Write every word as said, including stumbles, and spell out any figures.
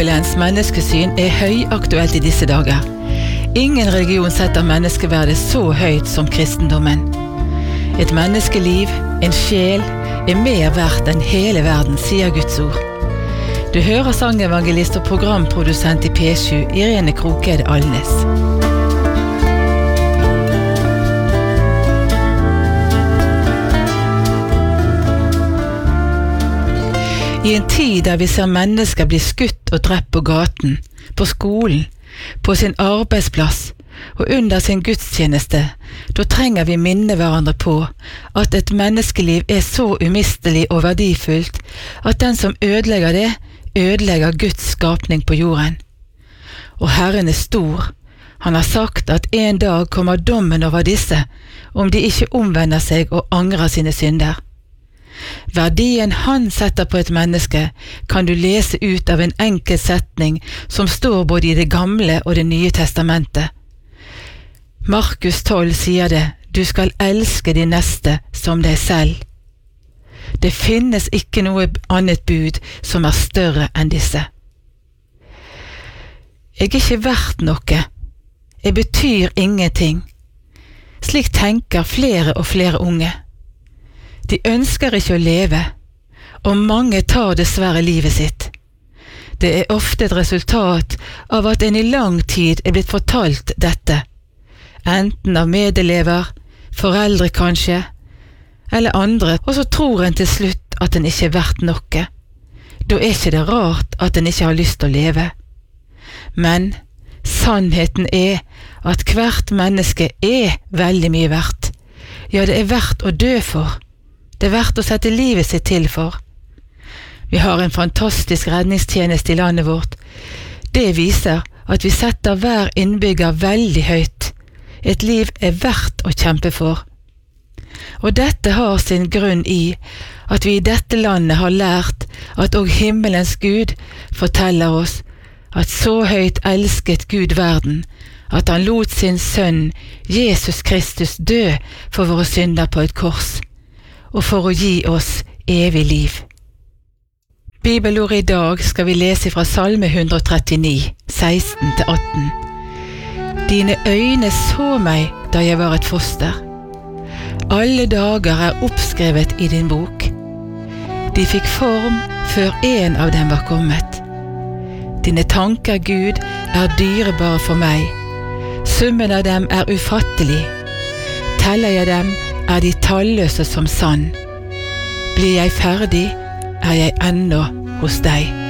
Bibelens menneskesyn er høyaktuelt i disse dager. Ingen religion setter menneskeverdet så høyt som kristendommen. Et menneskeliv, en sjel, er mer verdt enn hele verden, sier Guds ord. Du hører sangevangelist og programprodusent i P sju, Irene Krokede Alnes. I en tid der vi ser mennesker bli skutt og drept på gaten, på skolen, på sin arbeidsplass og under sin gudstjeneste, da trenger vi minne hverandre på at et menneskeliv er så umistelig og verdifullt at den som ødelegger det, ødelegger Guds skapning på jorden. Og Herren er stor. Han har sagt at en dag kommer dommen over disse, om de ikke omvender seg og angrer sine synder. Verdien han setter på et menneske kan du lese ut av en enkel setning som står både i det gamle og det nye testamentet. Markus tolv sier det, du skal elske de neste som deg selv. Det finnes ikke noe annet bud som er større enn disse. Jeg er ikke verdt noe. Jeg betyr ingenting. Slik tenker flere og flere unge. De ønsker ikke å leve, og mange tar dessverre livet sitt. Det er ofte et resultat av at en i lang tid er blitt fortalt dette, enten av medelever, foreldre kanskje, eller andre, og så tror en til slutt at en ikke er verdt noe. Da er ikke det rart at en ikke har lyst til å leve. Men sannheten er at hvert menneske er veldig mye verdt. Ja, det er verdt å dø for. Det er verdt å sette livet sitt til for. Vi har en fantastisk redningstjeneste i landet vårt. Det viser at vi setter hver innbygger veldig høyt. Et liv er verdt å kjempe for. Og dette har sin grunn i at vi i dette landet har lært at og himmelens Gud forteller oss at så høyt elsket Gud verden, at han lot sin sønn Jesus Kristus dø for våre synder på et kors, og for å gi oss evig liv. Bibelordet i dag skal vi lese fra Salme one thirty-nine, seksten til atten. Dine øyne så meg da jeg var et foster. Alle dager er oppskrevet i din bok. De fikk form før en av dem var kommet. Dine tanker, Gud, er dyrebare for meg. Summen av dem er ufattelig. Teller jeg dem, er de talløse som sand. Blir jeg ferdig, er jeg ennå hos deg.